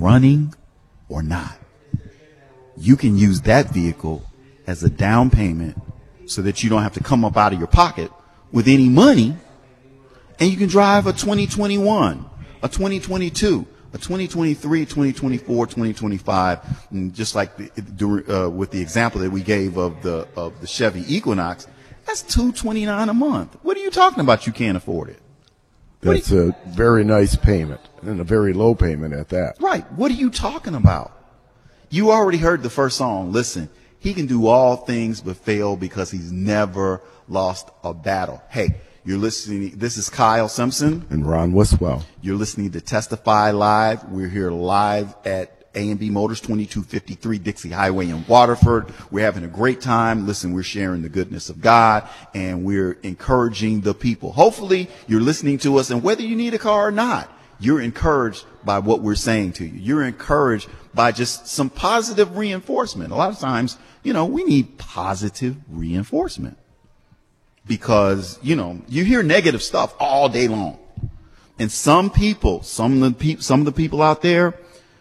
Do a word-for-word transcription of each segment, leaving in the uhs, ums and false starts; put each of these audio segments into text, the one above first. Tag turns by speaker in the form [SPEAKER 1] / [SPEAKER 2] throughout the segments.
[SPEAKER 1] running or not. You can use that vehicle as a down payment so that you don't have to come up out of your pocket with any money, and you can drive a twenty twenty-one, a twenty twenty-two, a twenty twenty-three, twenty twenty-four, twenty twenty-five, and just like the, uh, with the example that we gave of the of the Chevy Equinox, that's two hundred twenty-nine dollars a month. What are you talking about? You can't afford it.
[SPEAKER 2] That's you, a very nice payment, and a very low payment at that.
[SPEAKER 1] Right. What are you talking about? You already heard the first song. Listen, he can do all things but fail because he's never lost a battle. Hey, you're listening. This is Kyle Simpson.
[SPEAKER 2] And Ron Wiswell.
[SPEAKER 1] You're listening to Testify Live. We're here live at A and B Motors, twenty-two fifty-three Dixie Highway in Waterford. We're having a great time. Listen, we're sharing the goodness of God, and we're encouraging the people. Hopefully, you're listening to us, and whether you need a car or not, you're encouraged by what we're saying to you. You're encouraged by just some positive reinforcement. A lot of times, you know, we need positive reinforcement because, you know, you hear negative stuff all day long. And some people, some of the people, some of the people out there,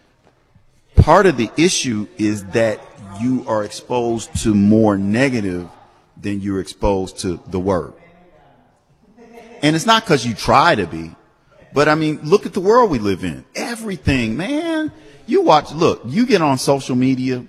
[SPEAKER 1] part of the issue is that you are exposed to more negative than you're exposed to the word. And it's not because you try to be, but I mean, look at the world we live in. Everything, man. You watch, look, you get on social media,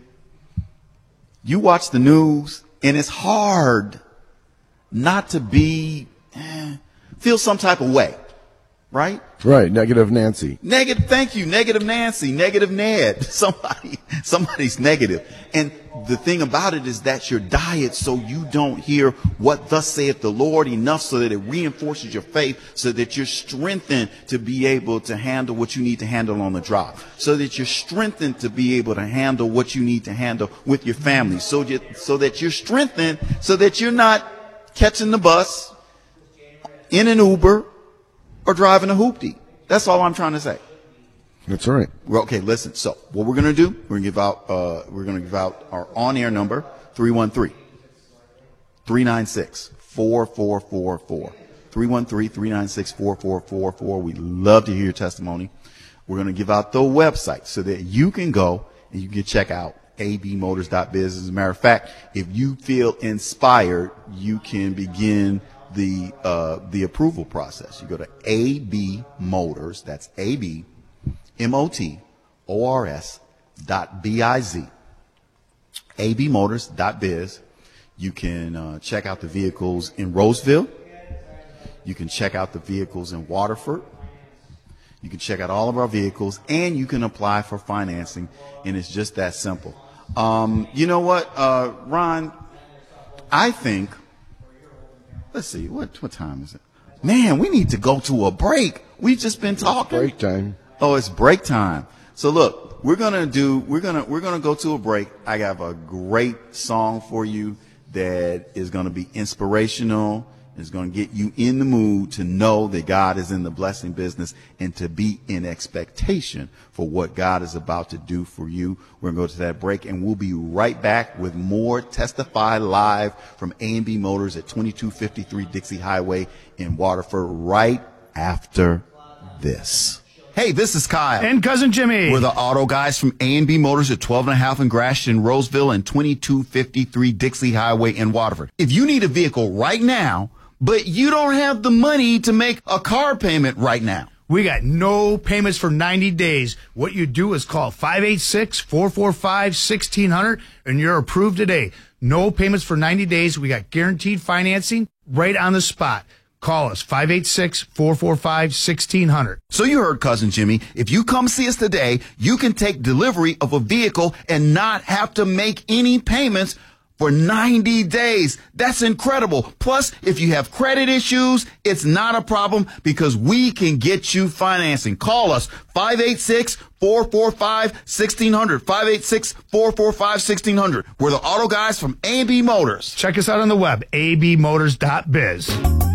[SPEAKER 1] you watch the news, and it's hard not to be, eh, feel some type of way, right?
[SPEAKER 2] Right. Negative Nancy.
[SPEAKER 1] Negative. Thank you. Negative Nancy. Negative Ned. Somebody, somebody's negative. And the thing about it is that's your diet, so you don't hear what thus saith the Lord enough so that it reinforces your faith, so that you're strengthened to be able to handle what you need to handle on the job, so that you're strengthened to be able to handle what you need to handle with your family, so you, so that you're strengthened so that you're not catching the bus, in an Uber, or driving a hoopty. That's all I'm trying to say.
[SPEAKER 2] That's right.
[SPEAKER 1] Well, okay, listen. So what we're going to do, we're going to give out, uh, we're going to give out our on-air number, three one three, three nine six, four four four four. three one three, three nine six, four four four four. We'd love to hear your testimony. We're going to give out the website so that you can go and you can check out a b motors dot biz. As a matter of fact, if you feel inspired, you can begin the, uh, the approval process. You go to A B Motors, that's A B M O T O R S dot B I Z, A B Motors dot biz. You can uh, check out the vehicles in Roseville. You can check out the vehicles in Waterford. You can check out all of our vehicles, and you can apply for financing, and it's just that simple. Um, you know what, uh, Ron, I think, let's see, what, what time is it? Man, we need to go to a break. We've just been talking.
[SPEAKER 2] Break time.
[SPEAKER 1] Oh, it's break time. So look, we're going to do, we're going to, we're going to go to a break. I have a great song for you that is going to be inspirational. It's going to get you in the mood to know that God is in the blessing business and to be in expectation for what God is about to do for you. We're going to go to that break, and we'll be right back with more Testify Live from A and B Motors at twenty-two fifty-three Dixie Highway in Waterford right after this. Hey, this is Kyle.
[SPEAKER 3] And Cousin Jimmy.
[SPEAKER 1] We're the auto guys from A and B Motors at twelve and a half in Grashton, Roseville, and twenty-two fifty-three Dixie Highway in Waterford. If you need a vehicle right now, but you don't have the money to make a car payment right now,
[SPEAKER 3] we got no payments for ninety days. What you do is call five eight six, four four five, one six zero zero, and you're approved today. No payments for ninety days. We got guaranteed financing right on the spot. Call us, five eight six, four four five, one six zero zero.
[SPEAKER 1] So you heard, Cousin Jimmy. If you come see us today, you can take delivery of a vehicle and not have to make any payments for ninety days. That's incredible. Plus, if you have credit issues, it's not a problem because we can get you financing. Call us, five eight six, four four five, one six zero zero, five eight six, four four five, one six zero zero. We're the auto guys from A and B Motors.
[SPEAKER 3] Check us out on the web, a b motors dot biz.